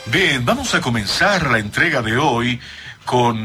Bien, vamos a comenzar la entrega de hoy con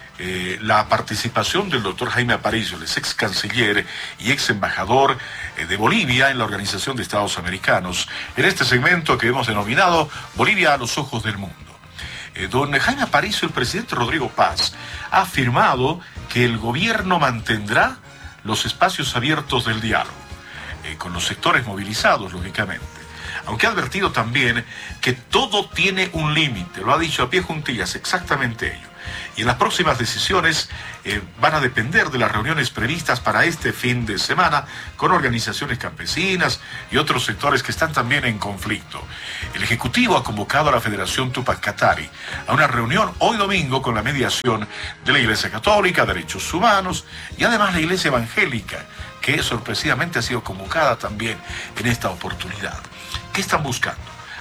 la participación del doctor Jaime Aparicio, el ex canciller y ex embajador de Bolivia en la Organización de Estados Americanos, en este segmento que hemos denominado Bolivia a los ojos del mundo. Don Jaime Aparicio, el presidente Rodrigo Paz, ha afirmado que el gobierno mantendrá los espacios abiertos del diálogo, con los sectores movilizados, lógicamente. Aunque ha advertido también que todo tiene un límite, lo ha dicho a pie juntillas, exactamente ello. Y en las próximas decisiones van a depender de las reuniones previstas para este fin de semana con organizaciones campesinas y otros sectores que están también en conflicto. El Ejecutivo ha convocado a la Federación Tupac Katari a una reunión hoy domingo con la mediación de la Iglesia Católica, Derechos Humanos y además la Iglesia Evangélica, que sorpresivamente ha sido convocada también en esta oportunidad. ¿Qué están buscando?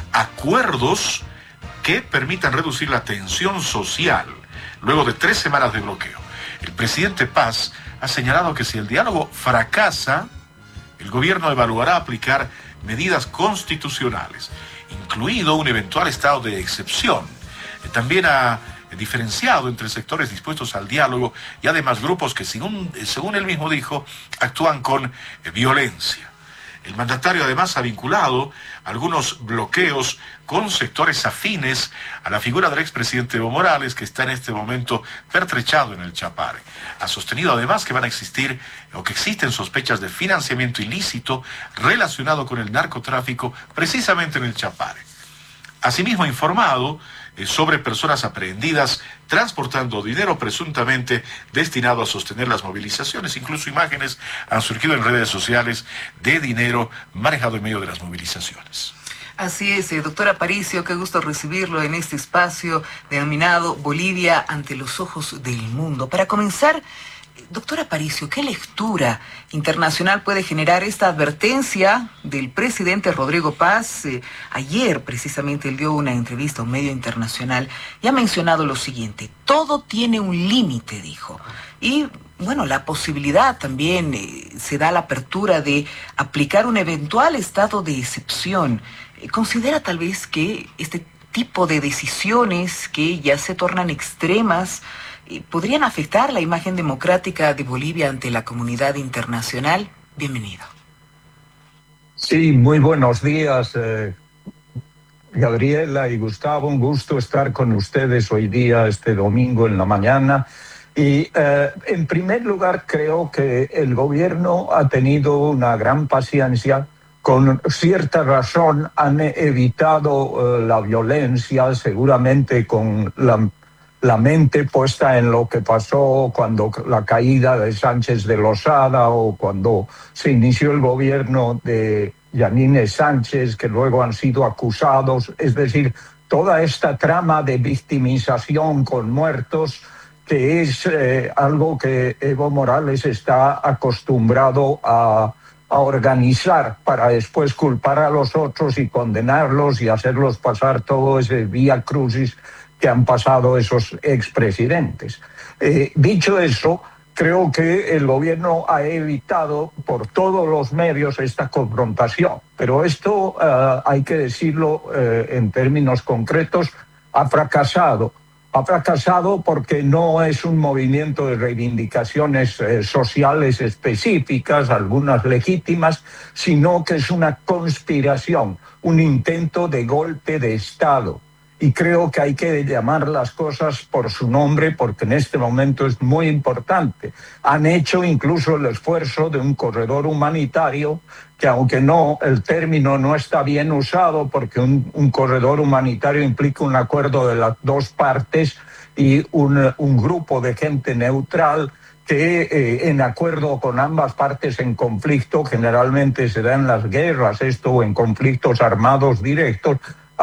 Acuerdos que permitan reducir la tensión social luego de 3 semanas de bloqueo. El presidente Paz ha señalado que si el diálogo fracasa, el gobierno evaluará aplicar medidas constitucionales, incluido un eventual estado de excepción. También ha diferenciado entre sectores dispuestos al diálogo y además grupos que, según él mismo dijo, actúan con violencia. El mandatario además ha vinculado algunos bloqueos con sectores afines a la figura del expresidente Evo Morales, que está en este momento pertrechado en el Chapare. Ha sostenido además que van a existir o que existen sospechas de financiamiento ilícito relacionado con el narcotráfico precisamente en el Chapare. Asimismo ha informado sobre personas aprehendidas transportando dinero presuntamente destinado a sostener las movilizaciones. Incluso imágenes han surgido en redes sociales de dinero manejado en medio de las movilizaciones. Así es, doctor Aparicio, qué gusto recibirlo en este espacio denominado Bolivia ante los ojos del mundo. Para comenzar, doctor Aparicio, ¿qué lectura internacional puede generar esta advertencia del presidente Rodrigo Paz? Ayer, precisamente, él dio una entrevista a un medio internacional y ha mencionado lo siguiente: todo tiene un límite, dijo. Y, bueno, la posibilidad también se da la apertura de aplicar un eventual estado de excepción. ¿Considera tal vez que este tipo de decisiones que ya se tornan extremas podrían afectar la imagen democrática de Bolivia ante la comunidad internacional? Bienvenido. Sí, muy buenos días, Gabriela y Gustavo. Un gusto estar con ustedes hoy día, este domingo en la mañana. Y en primer lugar, creo que el gobierno ha tenido una gran paciencia. Con cierta razón han evitado la violencia, seguramente con la mente puesta en lo que pasó cuando la caída de Sánchez de Lozada o cuando se inició el gobierno de Yanine Sánchez, que luego han sido acusados. Es decir, toda esta trama de victimización con muertos, que es algo que Evo Morales está acostumbrado a organizar para después culpar a los otros y condenarlos y hacerlos pasar todo ese vía crucis que han pasado esos expresidentes. Dicho eso, creo que el gobierno ha evitado por todos los medios esta confrontación, pero esto, hay que decirlo en términos concretos, ha fracasado. Ha fracasado porque no es un movimiento de reivindicaciones sociales específicas, algunas legítimas, sino que es una conspiración, un intento de golpe de Estado. Y creo que hay que llamar las cosas por su nombre porque en este momento es muy importante. Han hecho incluso el esfuerzo de un corredor humanitario que, aunque no, el término no está bien usado porque un corredor humanitario implica un acuerdo de las dos partes y un grupo de gente neutral que en acuerdo con ambas partes en conflicto, generalmente se da en las guerras, esto o en conflictos armados directos,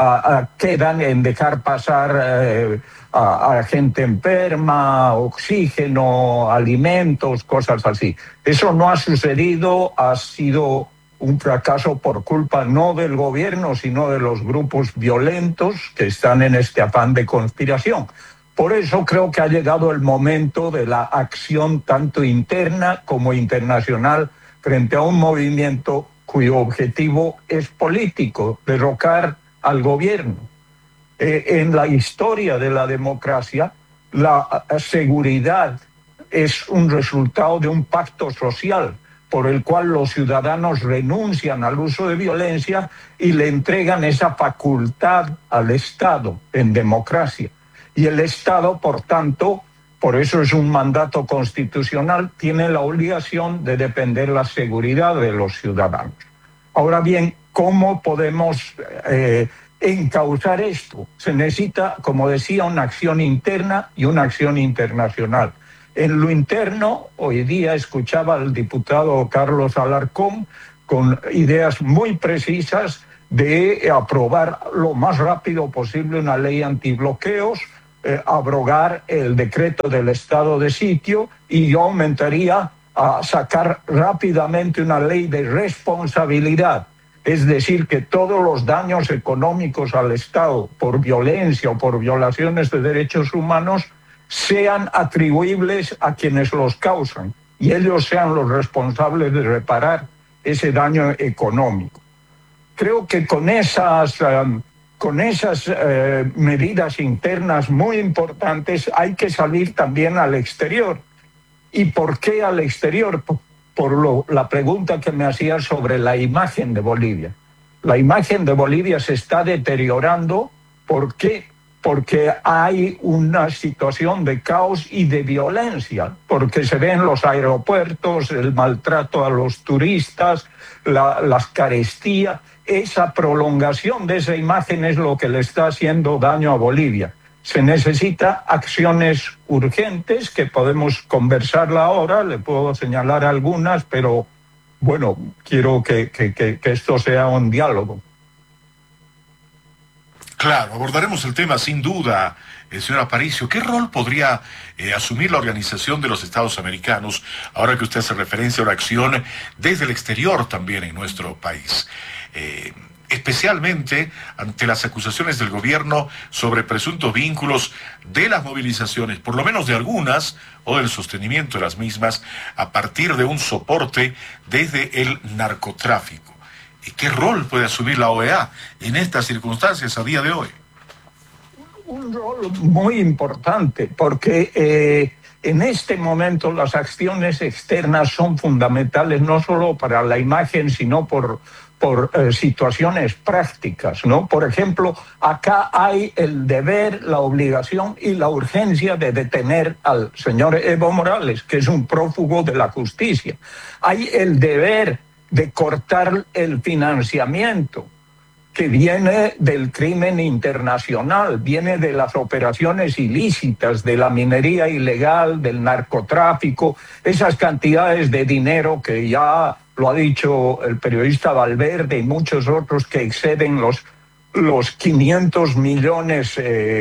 quedan en dejar pasar a gente enferma, oxígeno, alimentos, cosas así. Eso no ha sucedido, ha sido un fracaso por culpa no del gobierno, sino de los grupos violentos que están en este afán de conspiración. Por eso creo que ha llegado el momento de la acción tanto interna como internacional frente a un movimiento cuyo objetivo es político, derrocar al gobierno. En la historia de la democracia, la seguridad es un resultado de un pacto social por el cual los ciudadanos renuncian al uso de violencia y le entregan esa facultad al Estado en democracia. Y el Estado, por tanto, por eso es un mandato constitucional, tiene la obligación de defender la seguridad de los ciudadanos. Ahora bien, ¿cómo podemos encauzar esto? Se necesita, como decía, una acción interna y una acción internacional. En lo interno, hoy día escuchaba al diputado Carlos Alarcón con ideas muy precisas de aprobar lo más rápido posible una ley antibloqueos, abrogar el decreto del estado de sitio, y yo aumentaría a sacar rápidamente una ley de responsabilidad. Es decir, que todos los daños económicos al Estado por violencia o por violaciones de derechos humanos sean atribuibles a quienes los causan y ellos sean los responsables de reparar ese daño económico. Creo que con esas medidas internas muy importantes hay que salir también al exterior. ¿Y por qué al exterior? La pregunta que me hacía sobre la imagen de Bolivia. La imagen de Bolivia se está deteriorando. ¿Por qué? Porque hay una situación de caos y de violencia, porque se ven los aeropuertos, el maltrato a los turistas, las carestías. Esa prolongación de esa imagen es lo que le está haciendo daño a Bolivia. Se necesita acciones urgentes que podemos conversarla ahora, le puedo señalar algunas, pero bueno, quiero que esto sea un diálogo. Claro, abordaremos el tema sin duda, señor Aparicio. ¿Qué rol podría asumir la Organización de los Estados Americanos, ahora que usted hace referencia a una acción desde el exterior también en nuestro país? Especialmente ante las acusaciones del gobierno sobre presuntos vínculos de las movilizaciones, por lo menos de algunas, o del sostenimiento de las mismas, a partir de un soporte desde el narcotráfico. ¿Y qué rol puede asumir la OEA en estas circunstancias a día de hoy? Un rol muy importante, porque en este momento las acciones externas son fundamentales, no solo para la imagen, sino por situaciones prácticas, ¿no? Por ejemplo, acá hay el deber, la obligación y la urgencia de detener al señor Evo Morales, que es un prófugo de la justicia. Hay el deber de cortar el financiamiento que viene del crimen internacional, viene de las operaciones ilícitas, de la minería ilegal, del narcotráfico, esas cantidades de dinero que ya lo ha dicho el periodista Valverde y muchos otros, que exceden los 500 millones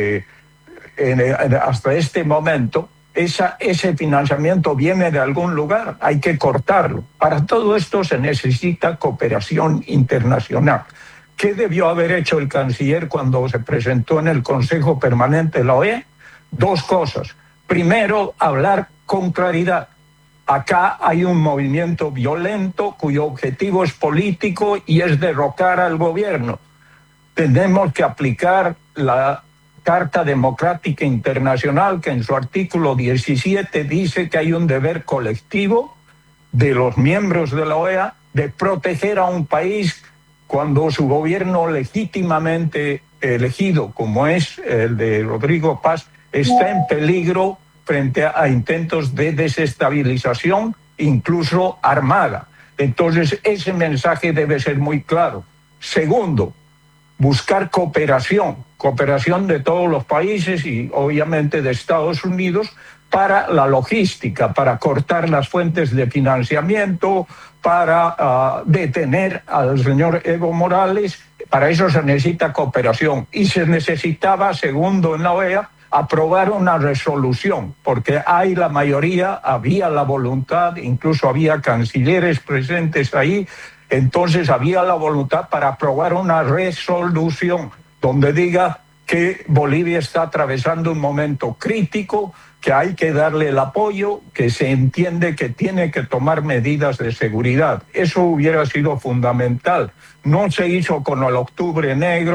hasta este momento. Ese financiamiento viene de algún lugar, hay que cortarlo. Para todo esto se necesita cooperación internacional. ¿Qué debió haber hecho el canciller cuando se presentó en el Consejo Permanente de la OEA? Dos cosas. Primero, hablar con claridad. Acá hay un movimiento violento cuyo objetivo es político y es derrocar al gobierno. Tenemos que aplicar la Carta Democrática Internacional, que en su artículo 17 dice que hay un deber colectivo de los miembros de la OEA de proteger a un país cuando su gobierno legítimamente elegido, como es el de Rodrigo Paz, está en peligro frente a intentos de desestabilización, incluso armada. Entonces, ese mensaje debe ser muy claro. Segundo, buscar cooperación de todos los países y obviamente de Estados Unidos para la logística, para cortar las fuentes de financiamiento, para detener al señor Evo Morales. Para eso se necesita cooperación y se necesitaba, segundo, en la OEA, aprobar una resolución, porque hay la mayoría, había la voluntad, incluso había cancilleres presentes ahí. Entonces había la voluntad para aprobar una resolución donde diga que Bolivia está atravesando un momento crítico, que hay que darle el apoyo, que se entiende que tiene que tomar medidas de seguridad. Eso hubiera sido fundamental. No se hizo con el Octubre Negro,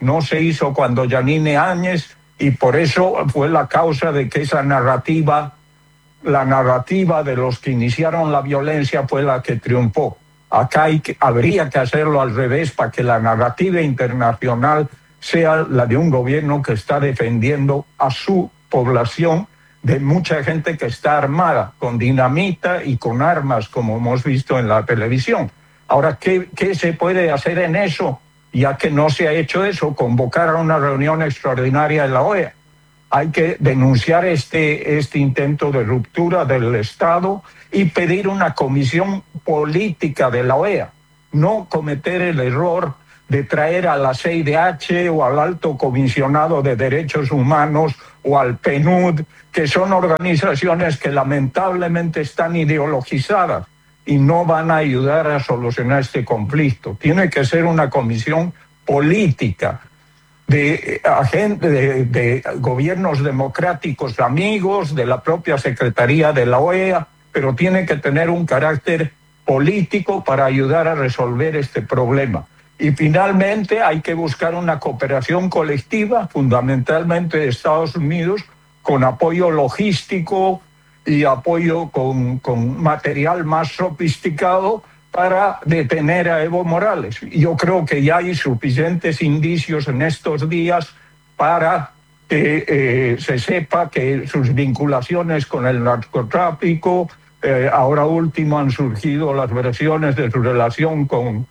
no se hizo cuando Yanine Áñez, y por eso fue la causa de que esa narrativa, la narrativa de los que iniciaron la violencia, fue la que triunfó. Acá habría que hacerlo al revés para que la narrativa internacional sea la de un gobierno que está defendiendo a su población de mucha gente que está armada con dinamita y con armas, como hemos visto en la televisión. Ahora, ¿qué se puede hacer en eso? Ya que no se ha hecho eso, convocar a una reunión extraordinaria de la OEA. Hay que denunciar este intento de ruptura del Estado y pedir una comisión política de la OEA. No cometer el error de traer a la CIDH o al Alto Comisionado de Derechos Humanos o al PNUD, que son organizaciones que lamentablemente están ideologizadas y no van a ayudar a solucionar este conflicto. Tiene que ser una comisión política de gobiernos democráticos amigos, de la propia Secretaría de la OEA, pero tiene que tener un carácter político para ayudar a resolver este problema. Y finalmente hay que buscar una cooperación colectiva, fundamentalmente de Estados Unidos, con apoyo logístico y apoyo con material más sofisticado para detener a Evo Morales. Yo creo que ya hay suficientes indicios en estos días para que se sepa que sus vinculaciones con el narcotráfico, ahora último han surgido las versiones de su relación con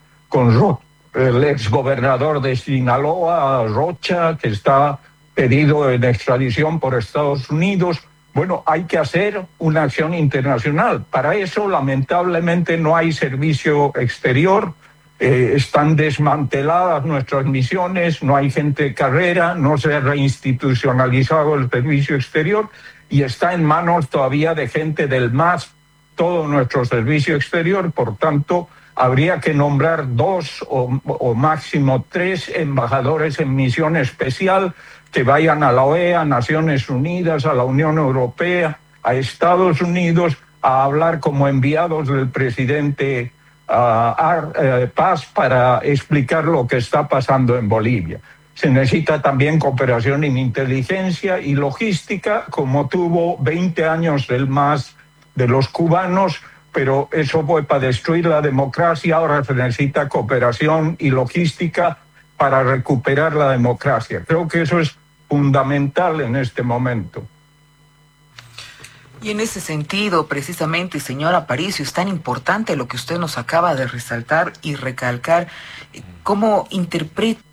el exgobernador de Sinaloa, Rocha, que está pedido en extradición por Estados Unidos. Bueno, hay que hacer una acción internacional. Para eso, lamentablemente, no hay servicio exterior. Están desmanteladas nuestras misiones, no hay gente de carrera, no se ha reinstitucionalizado el servicio exterior y está en manos todavía de gente del MAS todo nuestro servicio exterior. Por tanto, habría que nombrar 2 o máximo 3 embajadores en misión especial que vayan a la OEA, a Naciones Unidas, a la Unión Europea, a Estados Unidos, a hablar como enviados del presidente Paz para explicar lo que está pasando en Bolivia. Se necesita también cooperación en inteligencia y logística, como tuvo 20 años el MAS de los cubanos, pero eso fue para destruir la democracia. Ahora se necesita cooperación y logística para recuperar la democracia. Creo que eso es fundamental en este momento. Y en ese sentido, precisamente, señor Aparicio, es tan importante lo que usted nos acaba de resaltar y recalcar. ¿Cómo interpreta